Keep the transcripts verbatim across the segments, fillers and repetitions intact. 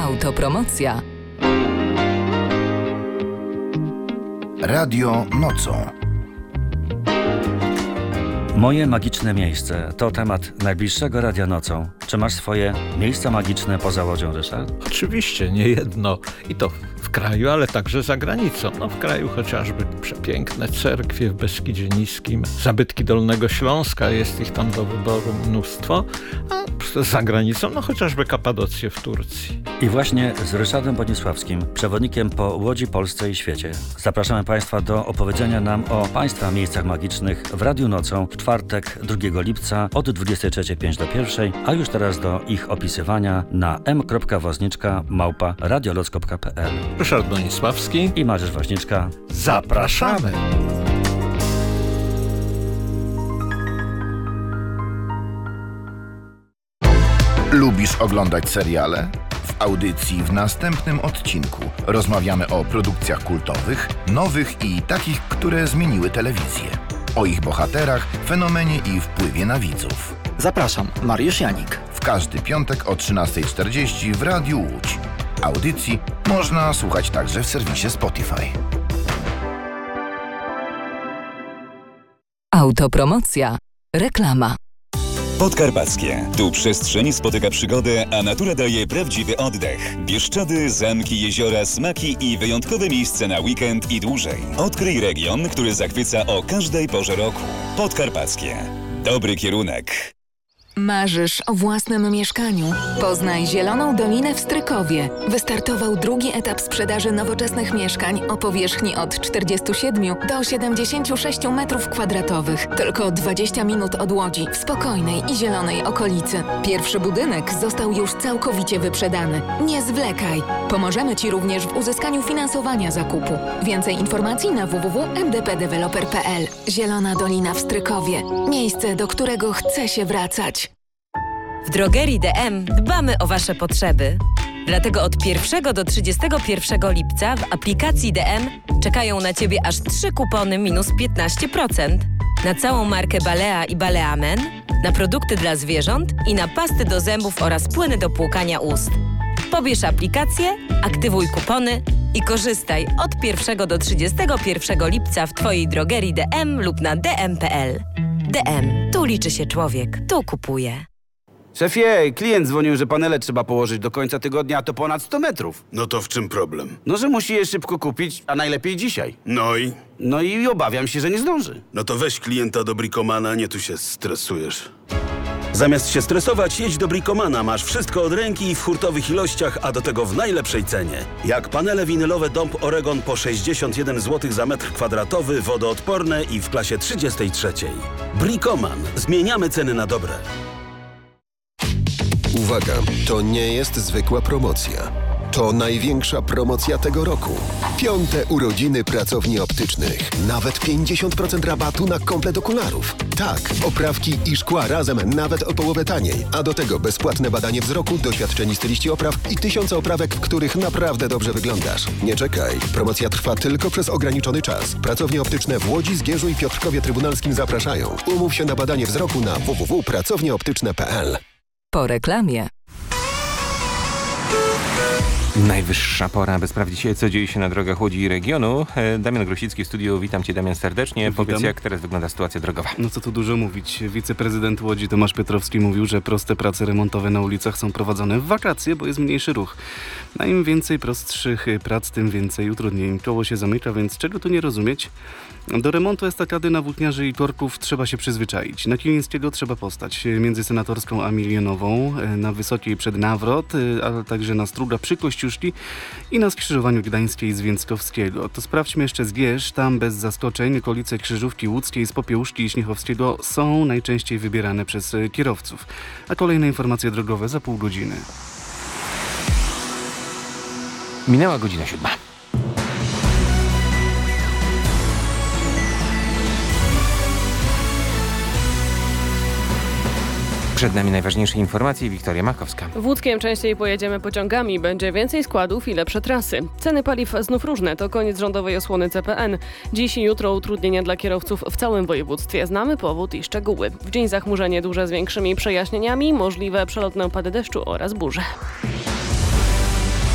Autopromocja. Radio nocą. Moje magiczne miejsce to temat najbliższego Radia Nocą. Czy masz swoje miejsca magiczne poza Łodzią, Ryszard? Oczywiście, nie jedno. I to w kraju, ale także za granicą. No w kraju chociażby przepiękne cerkwie w Beskidzie Niskim, zabytki Dolnego Śląska, jest ich tam do wyboru mnóstwo. A za granicą, no chociażby Kapadocję w Turcji. I właśnie z Ryszardem Bonisławskim, przewodnikiem po Łodzi, Polsce i świecie, zapraszamy Państwa do opowiedzenia nam o Państwa miejscach magicznych w Radiu Nocą w czwartek, drugiego lipca od dwudziestej trzeciej pięć do pierwszej, a już teraz do ich opisywania na m kropka wozniczka małpa radioloc kropka p l. Ryszard Bonisławski i Mariusz Woźniczka. Zapraszamy! Lubisz oglądać seriale? W audycji w następnym odcinku rozmawiamy o produkcjach kultowych, nowych i takich, które zmieniły telewizję. O ich bohaterach, fenomenie i wpływie na widzów. Zapraszam, Mariusz Janik. W każdy piątek o trzynastej czterdzieści w Radiu Łódź. Audycji można słuchać także w serwisie Spotify. Autopromocja. Reklama. Podkarpackie. Tu przestrzeń spotyka przygodę, a natura daje prawdziwy oddech. Bieszczady, zamki, jeziora, smaki i wyjątkowe miejsce na weekend i dłużej. Odkryj region, który zachwyca o każdej porze roku. Podkarpackie. Dobry kierunek. Marzysz o własnym mieszkaniu? Poznaj Zieloną Dolinę w Strykowie. Wystartował drugi etap sprzedaży nowoczesnych mieszkań o powierzchni od czterdziestu siedmiu do siedemdziesięciu sześciu metrów kwadratowych. Tylko dwadzieścia minut od Łodzi, w spokojnej i zielonej okolicy. Pierwszy budynek został już całkowicie wyprzedany. Nie zwlekaj! Pomożemy Ci również w uzyskaniu finansowania zakupu. Więcej informacji na w w w kropka m d p developer kropka p l. Zielona Dolina w Strykowie. Miejsce, do którego chce się wracać. W drogerii D M dbamy o Wasze potrzeby. Dlatego od pierwszego do trzydziestego pierwszego lipca w aplikacji D M czekają na Ciebie aż trzy kupony minus piętnaście procent. Na całą markę Balea i Balea Men, na produkty dla zwierząt i na pasty do zębów oraz płyny do płukania ust. Pobierz aplikację, aktywuj kupony i korzystaj od pierwszego do trzydziestego pierwszego lipca w Twojej drogerii D M lub na d m kropka p l. D M. Tu liczy się człowiek. Tu kupuje. Szefie, klient dzwonił, że panele trzeba położyć do końca tygodnia, a to ponad sto metrów. No to w czym problem? No, że musi je szybko kupić, a najlepiej dzisiaj. No i? No i obawiam się, że nie zdąży. No to weź klienta do Bricomana, nie tu się stresujesz. Zamiast się stresować, jedź do Bricomana. Masz wszystko od ręki w hurtowych ilościach, a do tego w najlepszej cenie. Jak panele winylowe Dąb Oregon po sześćdziesiąt jeden złotych za metr kwadratowy, wodoodporne i w klasie trzydziestej trzeciej. Bricoman. Zmieniamy ceny na dobre. Uwaga, to nie jest zwykła promocja. To największa promocja tego roku. Piąte urodziny pracowni optycznych. Nawet pięćdziesiąt procent rabatu na komplet okularów. Tak, oprawki i szkła razem nawet o połowę taniej. A do tego bezpłatne badanie wzroku, doświadczeni styliści opraw i tysiące oprawek, w których naprawdę dobrze wyglądasz. Nie czekaj. Promocja trwa tylko przez ograniczony czas. Pracownie optyczne w Łodzi, Zgierzu i Piotrkowie Trybunalskim zapraszają. Umów się na badanie wzroku na w w w kropka pracownie optyczne kropka p l. Po reklamie. Najwyższa pora, aby sprawdzić, co dzieje się na drogach Łodzi i regionu. Damian Grosicki w studiu. Witam Cię, Damian, serdecznie. Witam. Powiedz, jak teraz wygląda sytuacja drogowa? No co tu dużo mówić. Wiceprezydent Łodzi Tomasz Piotrowski mówił, że proste prace remontowe na ulicach są prowadzone w wakacje, bo jest mniejszy ruch. A im więcej prostszych prac, tym więcej utrudnień. Koło się zamyka, więc czego tu nie rozumieć? Do remontu estakady na Włókniarzy i Torków trzeba się przyzwyczaić. Na Kilińskiego trzeba postać między Senatorską a Milionową, na Wysokiej przed Nawrot, ale także na Struga przy Kościuszki i na skrzyżowaniu Gdańskiej z Więckowskiego. To sprawdźmy jeszcze Zgierz. Tam bez zaskoczeń okolice Krzyżówki Łódzkiej z Popiełuszki i Śniechowskiego są najczęściej wybierane przez kierowców. A kolejne informacje drogowe za pół godziny. Minęła godzina siódma. Przed nami najważniejsze informacje. Wiktoria Makowska. Włódzkiem częściej pojedziemy pociągami. Będzie więcej składów i lepsze trasy. Ceny paliw znów różne. To koniec rządowej osłony C P N. Dziś i jutro utrudnienia dla kierowców w całym województwie. Znamy powód i szczegóły. W dzień zachmurzenie duże z większymi przejaśnieniami, możliwe przelotne opady deszczu oraz burze.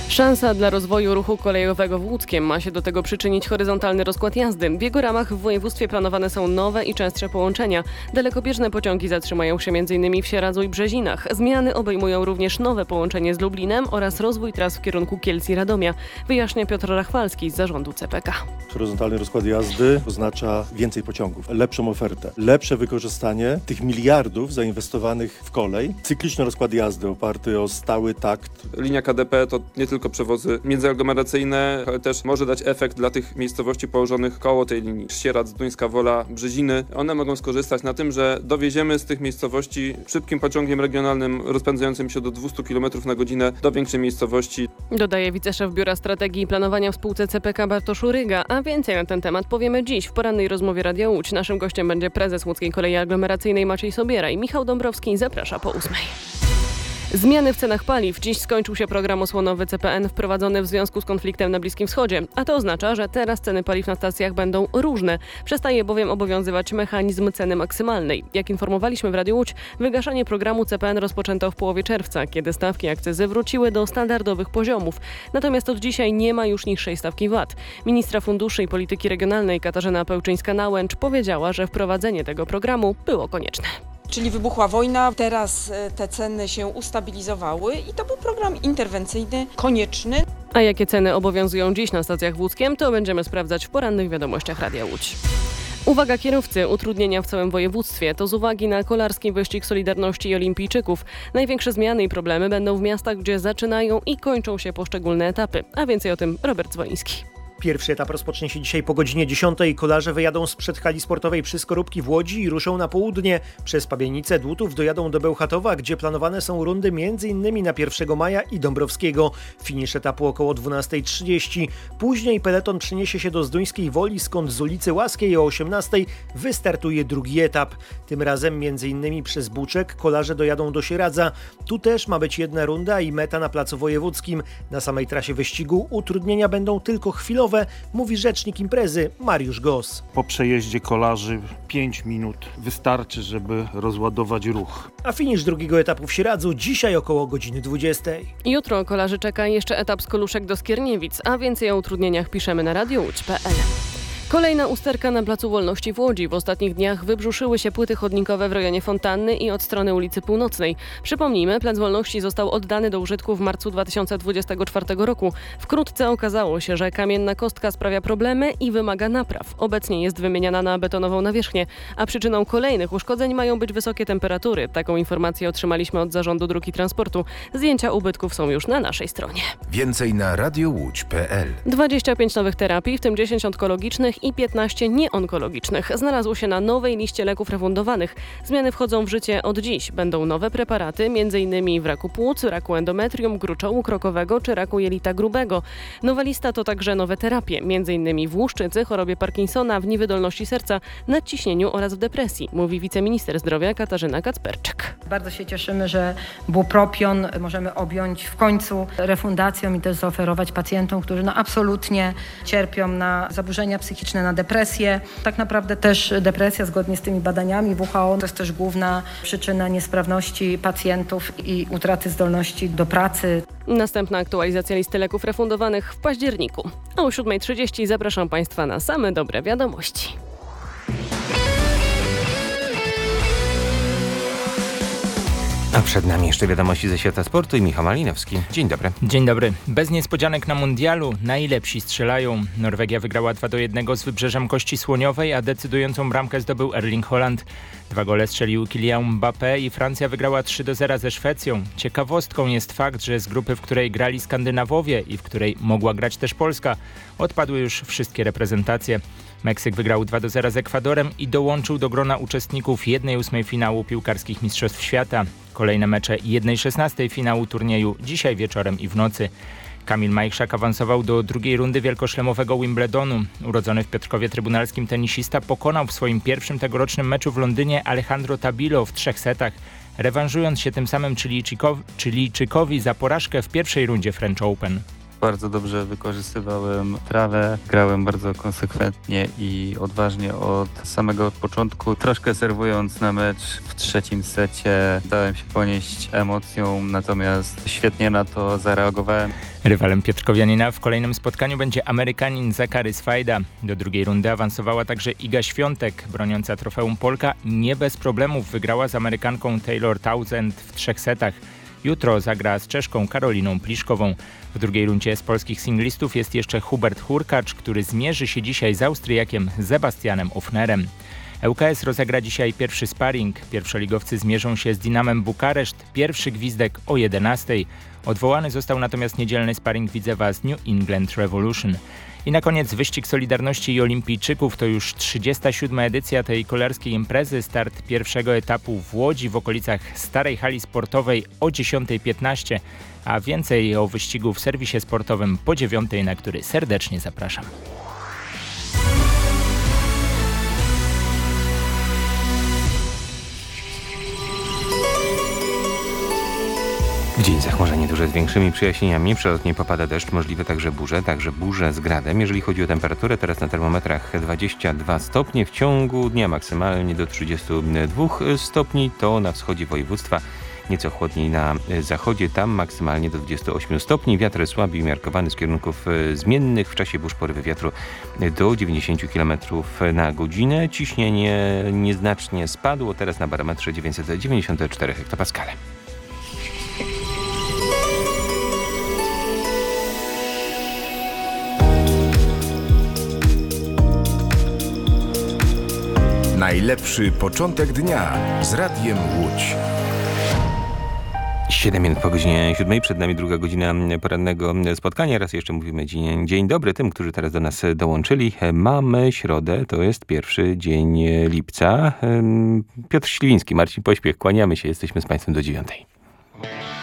Szansa dla rozwoju ruchu kolejowego w Łódzkiem. Ma się do tego przyczynić horyzontalny rozkład jazdy. W jego ramach w województwie planowane są nowe i częstsze połączenia. Dalekobieżne pociągi zatrzymają się m.in. w Sieradzu i Brzezinach. Zmiany obejmują również nowe połączenie z Lublinem oraz rozwój tras w kierunku Kielc i Radomia. Wyjaśnia Piotr Rachwalski z zarządu C P K. Horyzontalny rozkład jazdy oznacza więcej pociągów, lepszą ofertę, lepsze wykorzystanie tych miliardów zainwestowanych w kolej. Cykliczny rozkład jazdy oparty o stały takt. Linia K D P to nie tylko przewozy międzyaglomeracyjne, ale też może dać efekt dla tych miejscowości położonych koło tej linii. Sieradz, Duńska Wola, Brzeziny. One mogą skorzystać na tym, że dowieziemy z tych miejscowości szybkim pociągiem regionalnym rozpędzającym się do dwieście kilometrów na godzinę do większej miejscowości. Dodaje wiceszef Biura Strategii i Planowania w spółce C P K Bartosz Uryga, a więcej na ten temat powiemy dziś w porannej rozmowie Radia Łódź. Naszym gościem będzie prezes Łódzkiej Kolei Aglomeracyjnej Maciej Sobieraj. Michał Dąbrowski zaprasza po ósmej. Zmiany w cenach paliw. Dziś skończył się program osłonowy C P N wprowadzony w związku z konfliktem na Bliskim Wschodzie. A to oznacza, że teraz ceny paliw na stacjach będą różne. Przestaje bowiem obowiązywać mechanizm ceny maksymalnej. Jak informowaliśmy w Radiu Łódź, wygaszanie programu C P N rozpoczęto w połowie czerwca, kiedy stawki akcyzy wróciły do standardowych poziomów. Natomiast od dzisiaj nie ma już niższej stawki V A T. Ministra Funduszy i Polityki Regionalnej Katarzyna Pełczyńska-Nałęcz powiedziała, że wprowadzenie tego programu było konieczne. Czyli wybuchła wojna, teraz te ceny się ustabilizowały i to był program interwencyjny, konieczny. A jakie ceny obowiązują dziś na stacjach w Łódzkiem, to będziemy sprawdzać w porannych wiadomościach Radia Łódź. Uwaga kierowcy, utrudnienia w całym województwie. To z uwagi na kolarski wyścig Solidarności i olimpijczyków. Największe zmiany i problemy będą w miastach, gdzie zaczynają i kończą się poszczególne etapy. A więcej o tym Robert Dzwoniński. Pierwszy etap rozpocznie się dzisiaj po godzinie dziesiątej. Kolarze wyjadą sprzed hali sportowej przy Skorupki w Łodzi i ruszą na południe. Przez Pabienicę, Dłutów dojadą do Bełchatowa, gdzie planowane są rundy m.in. na pierwszego maja i Dąbrowskiego. Finisz etapu około dwunasta trzydzieści. Później peleton przeniesie się do Zduńskiej Woli, skąd z ulicy Łaskiej o osiemnastej wystartuje drugi etap. Tym razem m.in. przez Buczek kolarze dojadą do Sieradza. Tu też ma być jedna runda i meta na Placu Wojewódzkim. Na samej trasie wyścigu utrudnienia będą tylko chwilowe, mówi rzecznik imprezy Mariusz Gos. Po przejeździe kolarzy pięć minut wystarczy, żeby rozładować ruch. A finisz drugiego etapu w Sieradzu dzisiaj około godziny dwudziestej. Jutro kolarzy czeka jeszcze etap z Koluszek do Skierniewic, a więcej o utrudnieniach piszemy na radio łódź kropka pe el. Kolejna usterka na Placu Wolności w Łodzi. W ostatnich dniach wybrzuszyły się płyty chodnikowe w rejonie Fontanny i od strony ulicy Północnej. Przypomnijmy, Plac Wolności został oddany do użytku w marcu dwa tysiące dwudziestego czwartego roku. Wkrótce okazało się, że kamienna kostka sprawia problemy i wymaga napraw. Obecnie jest wymieniana na betonową nawierzchnię, a przyczyną kolejnych uszkodzeń mają być wysokie temperatury. Taką informację otrzymaliśmy od Zarządu Dróg i Transportu. Zdjęcia ubytków są już na naszej stronie. Więcej na radio łódź kropka pe el. dwadzieścia pięć nowych terapii, w tym dziesięć onkologicznych i piętnaście nieonkologicznych. Znalazło się na nowej liście leków refundowanych. Zmiany wchodzą w życie od dziś. Będą nowe preparaty, m.in. w raku płuc, raku endometrium, gruczołu krokowego czy raku jelita grubego. Nowa lista to także nowe terapie, m.in. w łuszczycy, chorobie Parkinsona, w niewydolności serca, nadciśnieniu oraz w depresji, mówi wiceminister zdrowia Katarzyna Kacperczyk. Bardzo się cieszymy, że bupropion możemy objąć w końcu refundacją i też zaoferować pacjentom, którzy no absolutnie cierpią na zaburzenia psychiczne, na depresję. Tak naprawdę też depresja zgodnie z tymi badaniami W H O to jest też główna przyczyna niesprawności pacjentów i utraty zdolności do pracy. Następna aktualizacja listy leków refundowanych w październiku. A o siódma trzydzieści zapraszam Państwa na same dobre wiadomości. A przed nami jeszcze wiadomości ze świata sportu i Michał Malinowski. Dzień dobry. Dzień dobry. Bez niespodzianek na mundialu najlepsi strzelają. Norwegia wygrała dwa do jednego z Wybrzeżem Kości Słoniowej, a decydującą bramkę zdobył Erling Haaland. Dwa gole strzelił Kylian Mbappé i Francja wygrała trzy do zera ze Szwecją. Ciekawostką jest fakt, że z grupy, w której grali Skandynawowie i w której mogła grać też Polska, odpadły już wszystkie reprezentacje. Meksyk wygrał dwa do zera z Ekwadorem i dołączył do grona uczestników jednej ósmej finału piłkarskich Mistrzostw Świata. Kolejne mecze jednej szesnastej finału turnieju dzisiaj wieczorem i w nocy. Kamil Majchrzak awansował do drugiej rundy wielkoszlemowego Wimbledonu. Urodzony w Piotrkowie Trybunalskim tenisista pokonał w swoim pierwszym tegorocznym meczu w Londynie Alejandro Tabilo w trzech setach, rewanżując się tym samym Chilijczykowi za porażkę w pierwszej rundzie French Open. Bardzo dobrze wykorzystywałem trawę, grałem bardzo konsekwentnie i odważnie od samego początku. Troszkę serwując na mecz w trzecim secie dałem się ponieść emocją, natomiast świetnie na to zareagowałem. Rywalem piotrkowianina w kolejnym spotkaniu będzie Amerykanin Zachary Swajda. Do drugiej rundy awansowała także Iga Świątek, broniąca trofeum Polka. Nie bez problemów wygrała z Amerykanką Taylor Townsend w trzech setach. Jutro zagra z Czeszką Karoliną Pliszkową. W drugiej rundzie z polskich singlistów jest jeszcze Hubert Hurkacz, który zmierzy się dzisiaj z Austriakiem Sebastianem Ofnerem. L K S rozegra dzisiaj pierwszy sparring. Pierwszoligowcy zmierzą się z Dinamem Bukareszt. Pierwszy gwizdek o jedenastej. Odwołany został natomiast niedzielny sparring Widzewa z New England Revolution. I na koniec wyścig Solidarności i Olimpijczyków. To już trzydziesta siódma edycja tej kolarskiej imprezy. Start pierwszego etapu w Łodzi w okolicach Starej Hali Sportowej o dziesiątej piętnaście. A więcej o wyścigu w serwisie sportowym po dziewiątej, na który serdecznie zapraszam. W dzień zachmurzenie duże z większymi przejaśnieniami. Przelotnie popada deszcz, możliwe także burze, także burze z gradem. Jeżeli chodzi o temperaturę, teraz na termometrach dwadzieścia dwa stopnie. W ciągu dnia maksymalnie do trzydziestu dwóch stopni. To na wschodzie województwa. Nieco chłodniej na zachodzie, tam maksymalnie do dwudziestu ośmiu stopni. Wiatr słaby i umiarkowany z kierunków zmiennych. W czasie burz porywy wiatru do dziewięćdziesięciu kilometrów na godzinę. Ciśnienie nieznacznie spadło, teraz na barometrze dziewięćset dziewięćdziesiąt cztery hektopaskale. Najlepszy początek dnia z Radiem Łódź. siedem minut po godzinie siódmej, przed nami druga godzina porannego spotkania. Raz jeszcze mówimy dzień, dzień dobry tym, którzy teraz do nas dołączyli. Mamy środę, to jest pierwszy dzień lipca. Piotr Śliwiński, Marcin Pośpiech, kłaniamy się, jesteśmy z Państwem do dziewiątej.